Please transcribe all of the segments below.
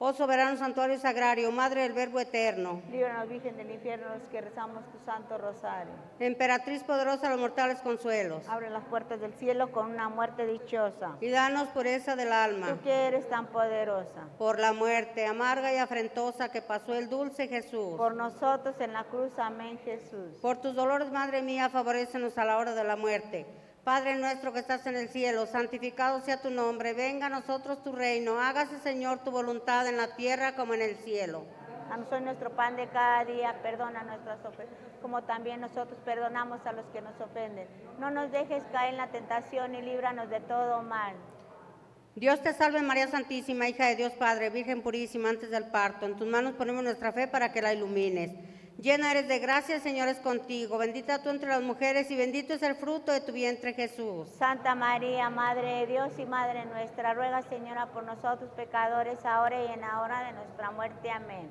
Oh soberano santuario sagrario, Madre del Verbo eterno, Líbranos, Virgen del infierno, los que rezamos tu santo rosario. emperatriz poderosa de los mortales consuelos, Abre las puertas del cielo con una muerte dichosa. y danos pureza del alma, Tú que eres tan poderosa. por la muerte amarga y afrentosa que pasó el dulce Jesús. Por nosotros en la cruz, amén, Jesús. Por tus dolores, Madre mía, favorécenos a la hora de la muerte. Padre nuestro que estás en el cielo, santificado sea tu nombre, venga a nosotros tu reino, hágase, Señor, tu voluntad en la tierra como en el cielo. Danos hoy nuestro pan de cada día, perdona nuestras ofensas, como también nosotros perdonamos a los que nos ofenden. No nos dejes caer en la tentación y líbranos de todo mal. Dios te salve María Santísima, hija de Dios Padre, Virgen purísima antes del parto. En tus manos ponemos nuestra fe para que la ilumines. Llena eres de gracia, el Señor es contigo. Bendita tú entre las mujeres y bendito es el fruto de tu vientre, Jesús. Santa María, Madre de Dios y Madre nuestra, ruega, Señora, por nosotros pecadores, ahora y en la hora de nuestra muerte. Amén.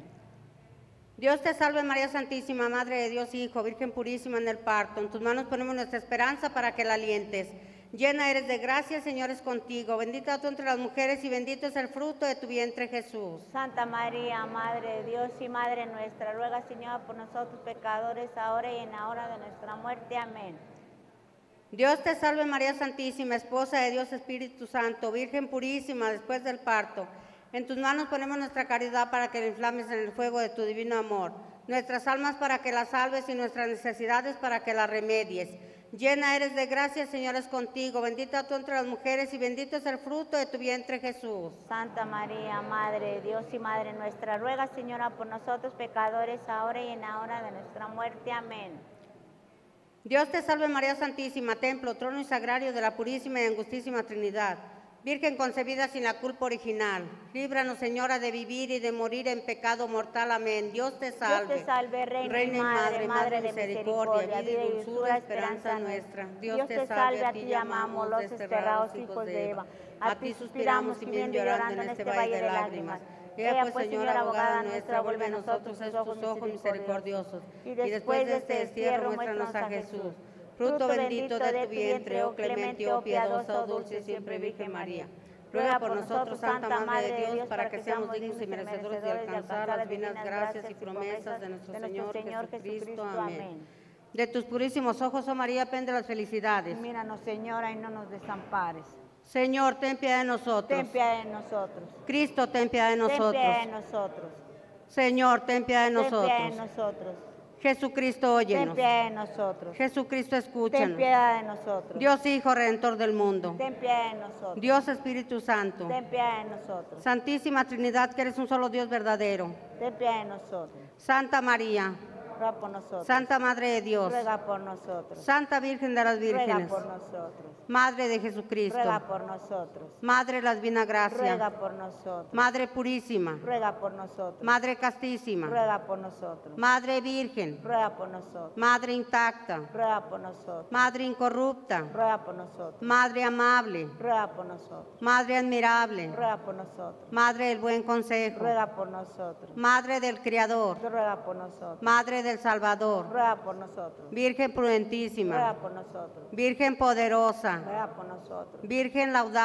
Dios te salve María Santísima, Madre de Dios Hijo, Virgen purísima en el parto. En tus manos ponemos nuestra esperanza para que la alientes. Llena eres de gracia, el Señor es contigo. Bendita tú entre las mujeres y bendito es el fruto de tu vientre, Jesús. Santa María, Madre de Dios y Madre nuestra, ruega, Señora, por nosotros pecadores, ahora y en la hora de nuestra muerte. Amén. Dios te salve María Santísima, Esposa de Dios Espíritu Santo, Virgen purísima después del parto. En tus manos ponemos nuestra caridad para que la inflames en el fuego de tu divino amor. Nuestras almas para que las salves y nuestras necesidades para que las remedies. Llena eres de gracia, el Señor es contigo. Bendita tú entre las mujeres y bendito es el fruto de tu vientre, Jesús. Santa María, Madre de Dios y Madre nuestra, ruega, Señora, por nosotros pecadores, ahora y en la hora de nuestra muerte. Amén. Dios te salve María Santísima, templo, trono y sagrario de la purísima y angustísima Trinidad. Virgen concebida sin la culpa original, líbranos, Señora, de vivir y de morir en pecado mortal. Amén. Dios te salve. Dios te salve, Reina y Madre, Madre de misericordia, vida y dulzura, esperanza nuestra. Dios te salve, a ti llamamos los desterrados hijos de Eva. A ti suspiramos, gimiendo y llorando en este valle de lágrimas. Ea pues, Señora, abogada nuestra, vuelve a nosotros esos ojos misericordiosos. Y después de este destierro, muéstranos a Jesús. Fruto bendito de tu vientre, oh clemente, oh piadosa, oh dulce siempre Virgen María. Ruega por nosotros, Santa Madre de Dios, para que seamos dignos y merecedores de alcanzar las divinas gracias y promesas de nuestro Señor Jesucristo. Amén. De tus purísimos ojos, oh María, pende las felicidades. Míranos, Señora, y no nos desampares. Señor, ten piedad de nosotros. Ten piedad de nosotros. Cristo, ten piedad de nosotros. Ten piedad de nosotros. Señor, ten piedad de nosotros. Ten piedad de nosotros. Jesucristo, óyenos. Ten piedad de nosotros. Jesucristo, escúchanos. Ten piedad de nosotros. Dios Hijo, Redentor del mundo. Ten piedad de nosotros. Dios Espíritu Santo. Ten piedad de nosotros. Santísima Trinidad, que eres un solo Dios verdadero. Ten piedad de nosotros. Santa María. Ruega por nosotros. Santa Madre de Dios. Ruega por nosotros. Santa Virgen de las Vírgenes. Ruega por nosotros. Madre de Jesucristo. Ruega por nosotros. Madre de la Divina Gracia. Ruega por nosotros. Madre purísima. Ruega por nosotros. Madre castísima. Ruega por nosotros. Madre virgen. Ruega por nosotros. Madre intacta. Ruega por nosotros. Madre incorrupta. Ruega por nosotros. Madre amable. Ruega por nosotros. Madre admirable. Ruega por nosotros. Madre del buen consejo. Ruega por nosotros. Madre del Creador. Ruega por nosotros. Madre del Salvador. Ruega por nosotros. Virgen prudentísima. Ruega por nosotros. Virgen poderosa. Ruega por nosotros. Virgen laudable.